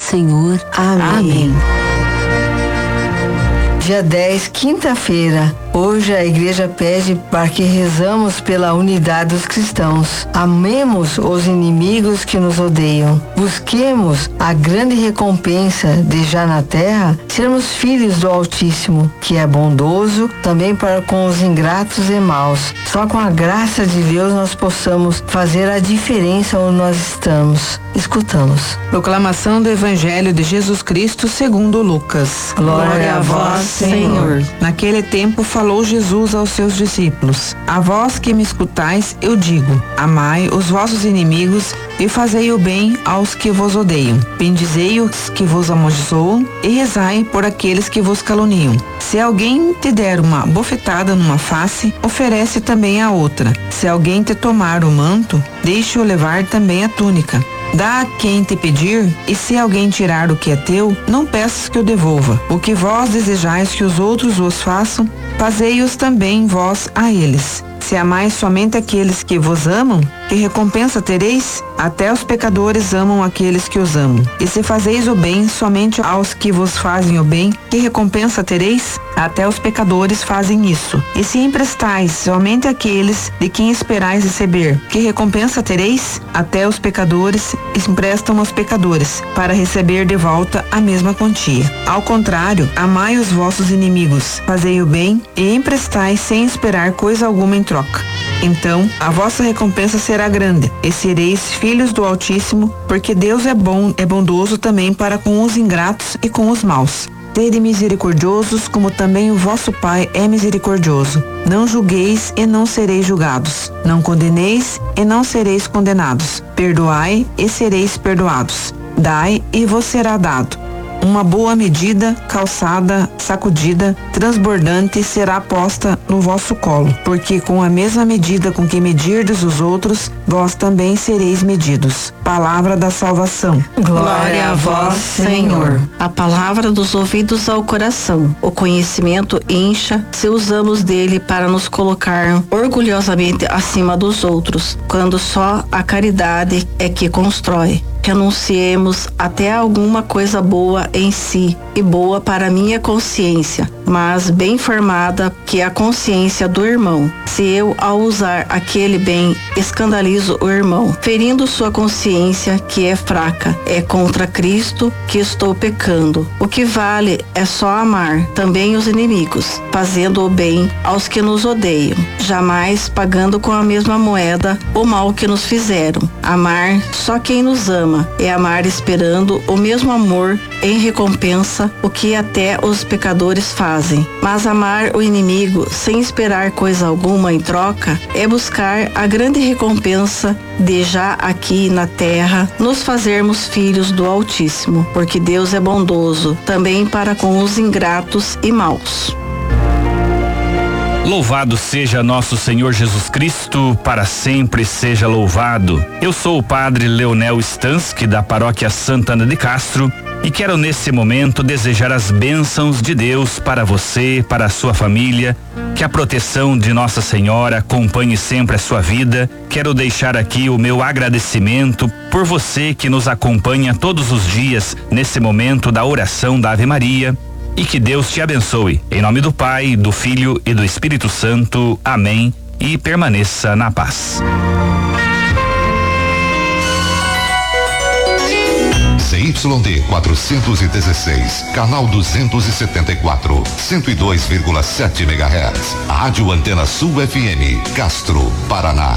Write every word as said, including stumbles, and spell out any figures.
Senhor. Amém. Amém. Dia dez, quinta-feira. Hoje a igreja pede para que rezamos pela unidade dos cristãos. Amemos os inimigos que nos odeiam. Busquemos a grande recompensa de já na terra sermos filhos do Altíssimo, que é bondoso também para com os ingratos e maus. Só com a graça de Deus nós possamos fazer a diferença onde nós estamos. Escutamos. Proclamação do Evangelho de Jesus Cristo segundo Lucas. Glória a vós, Senhor. Naquele tempo falou Jesus aos seus discípulos: A vós que me escutais, eu digo: amai os vossos inimigos e fazei o bem aos que vos odeiam. Bendizei os que vos amaldiçoam e rezai por aqueles que vos caluniam. Se alguém te der uma bofetada numa face, oferece também a outra. Se alguém te tomar o manto, deixe-o levar também a túnica. Dá a quem te pedir, e se alguém tirar o que é teu, não peças que o devolva. O que vós desejais que os outros vos façam, fazei-os também vós a eles. Se amais somente aqueles que vos amam, que recompensa tereis? Até os pecadores amam aqueles que os amam. E se fazeis o bem somente aos que vos fazem o bem, que recompensa tereis? Até os pecadores fazem isso. E se emprestais somente àqueles de quem esperais receber, que recompensa tereis? Até os pecadores emprestam aos pecadores, para receber de volta a mesma quantia. Ao contrário, amai os vossos inimigos, fazei o bem e emprestai sem esperar coisa alguma em troca. Então, a vossa recompensa será grande, e sereis filhos do Altíssimo, porque Deus é bom, é bondoso também para com os ingratos e com os maus. Sede misericordiosos, como também o vosso Pai é misericordioso. Não julgueis e não sereis julgados. Não condeneis e não sereis condenados. Perdoai e sereis perdoados. Dai e vos será dado. Uma boa medida, calçada, sacudida, transbordante será posta no vosso colo, porque com a mesma medida com que medirdes os outros, vós também sereis medidos. Palavra da salvação. Glória a vós, Senhor. A palavra dos ouvidos ao coração. O conhecimento incha se usamos dele para nos colocar orgulhosamente acima dos outros, quando só a caridade é que constrói. Renunciemos até alguma coisa boa em si e boa para a minha consciência, mas bem formada que é a consciência do irmão. Se eu, ao usar aquele bem, escandalizo o irmão, ferindo sua consciência que é fraca, é contra Cristo que estou pecando. O que vale é só amar também os inimigos, fazendo o bem aos que nos odeiam, jamais pagando com a mesma moeda o mal que nos fizeram. Amar só quem nos ama é amar esperando o mesmo amor em recompensa, o que até os pecadores fazem. Mas amar o inimigo sem esperar coisa alguma em troca é buscar a grande recompensa de já aqui na terra nos fazermos filhos do Altíssimo, porque Deus é bondoso também para com os ingratos e maus. Louvado seja nosso Senhor Jesus Cristo, para sempre seja louvado. Eu sou o padre Leonel Stansky, da paróquia Santana de Castro, e quero nesse momento desejar as bênçãos de Deus para você, para a sua família, que a proteção de Nossa Senhora acompanhe sempre a sua vida. Quero deixar aqui o meu agradecimento por você que nos acompanha todos os dias nesse momento da oração da Ave Maria. E que Deus te abençoe. Em nome do Pai, do Filho e do Espírito Santo. Amém. E permaneça na paz. C Y D quatrocentos e dezesseis, canal duzentos e setenta e quatro, cento e dois vírgula sete megahertz. Rádio Antena Sul F M, Castro, Paraná.